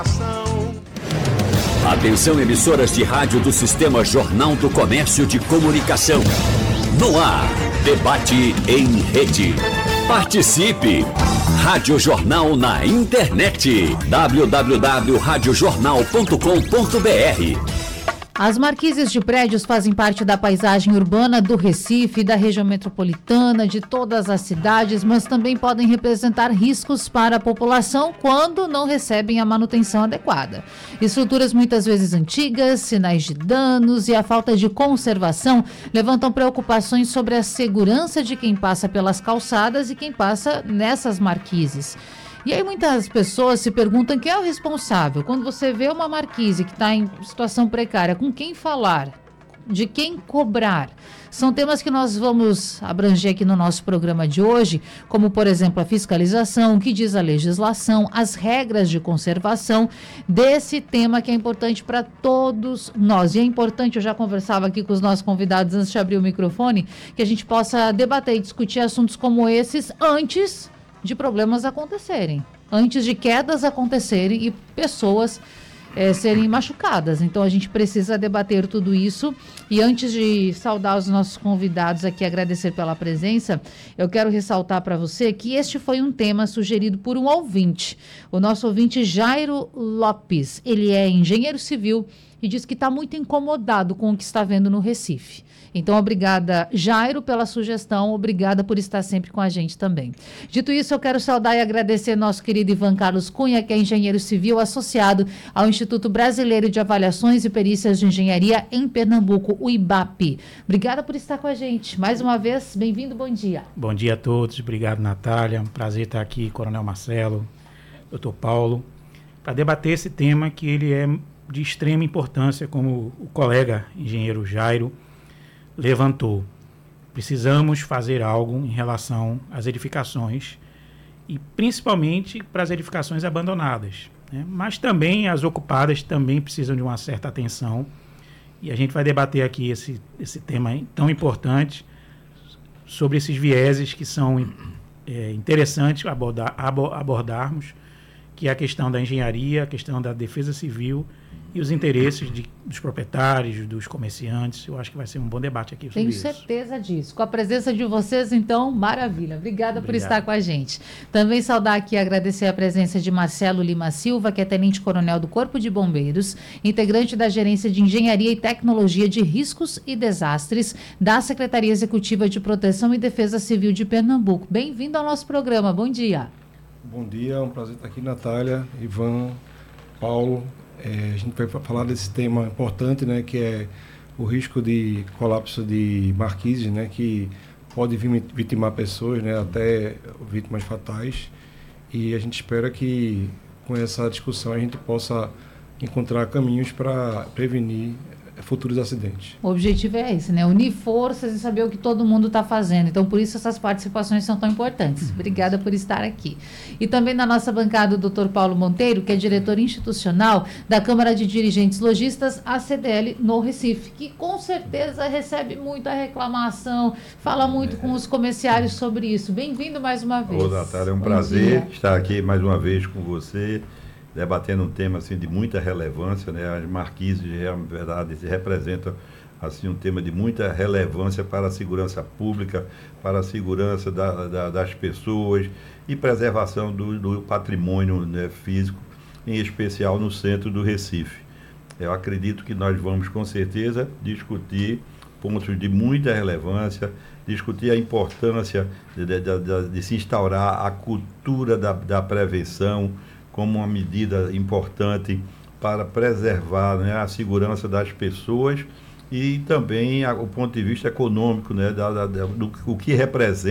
Atenção, emissoras de rádio do Sistema Jornal do Comércio de Comunicação. No ar, debate em rede. Participe! Rádio Jornal na internet. www.radiojornal.com.br. As marquises de prédios fazem parte da paisagem urbana do Recife, da região metropolitana, de todas as cidades, mas também podem representar riscos para a população quando não recebem a manutenção adequada. Estruturas muitas vezes antigas, sinais de danos e a falta de conservação levantam preocupações sobre a segurança de quem passa pelas calçadas e quem passa nessas marquises. E aí muitas pessoas se perguntam quem é o responsável. Quando você vê uma marquise que está em situação precária, com quem falar? De quem cobrar? São temas que nós vamos abranger aqui no nosso programa de hoje, como, por exemplo, a fiscalização, o que diz a legislação, as regras de conservação desse tema que é importante para todos nós. E é importante, eu já conversava aqui com os nossos convidados antes de abrir o microfone, que a gente possa debater e discutir assuntos como esses antes de problemas acontecerem, antes de quedas acontecerem e pessoas serem machucadas. Então a gente precisa debater tudo isso. E antes de saudar os nossos convidados aqui, agradecer pela presença, eu quero ressaltar para você que este foi um tema sugerido por um ouvinte, o nosso ouvinte Jairo Lopes. Ele é engenheiro civil e diz que está muito incomodado com o que está vendo no Recife. Então, obrigada, Jairo, pela sugestão. Obrigada por estar sempre com a gente também. Dito isso, eu quero saudar e agradecer nosso querido Ivan Carlos Cunha, que é engenheiro civil associado ao Instituto Brasileiro de Avaliações e Perícias de Engenharia em Pernambuco, o IBAP. Obrigada por estar com a gente. Mais uma vez, bem-vindo, bom dia. Bom dia a todos. Obrigado, Natália. É um prazer estar aqui, Coronel Marcelo, Dr. Paulo, para debater esse tema que ele é de extrema importância, como o colega engenheiro Jairo levantou. Precisamos fazer algo em relação às edificações e principalmente para as edificações abandonadas, né? Mas também as ocupadas também precisam de uma certa atenção e a gente vai debater aqui esse tema tão importante sobre esses vieses que são interessantes abordarmos, que é a questão da engenharia, a questão da defesa civil e os interesses dos proprietários, dos comerciantes. Eu acho que vai ser um bom debate aqui sobre isso. Tenho certeza disso. Com a presença de vocês, então, maravilha. Obrigada por estar com a gente. Também saudar aqui e agradecer a presença de Marcelo Lima Silva, que é tenente-coronel do Corpo de Bombeiros, integrante da Gerência de Engenharia e Tecnologia de Riscos e Desastres da Secretaria Executiva de Proteção e Defesa Civil de Pernambuco. Bem-vindo ao nosso programa. Bom dia. Bom dia, é um prazer estar aqui, Natália, Ivan, Paulo. A gente vai falar desse tema importante, né, que é o risco de colapso de marquises, né, que pode vitimar pessoas, né, até vítimas fatais. E a gente espera que com essa discussão a gente possa encontrar caminhos para prevenir futuros acidentes. O objetivo é esse, né? Unir forças e saber o que todo mundo está fazendo. Então, por isso essas participações são tão importantes. Obrigada por estar aqui. E também na nossa bancada o Dr. Paulo Monteiro, que é diretor institucional da Câmara de Dirigentes Lojistas, ACDL, no Recife, que com certeza recebe muita reclamação, fala muito com os comerciários sobre isso. Bem-vindo mais uma vez. Ô, Natália, é um prazer estar aqui mais uma vez com você, debatendo um tema assim, de muita relevância, né? As marquises, na verdade, representam assim, um tema de muita relevância para a segurança pública, para a segurança das pessoas e preservação do patrimônio, né, físico, em especial no centro do Recife. Eu acredito que nós vamos, com certeza, discutir pontos de muita relevância, discutir a importância de se instaurar a cultura da prevenção, como uma medida importante para preservar, né, a segurança das pessoas e também o ponto de vista econômico, né, do que representa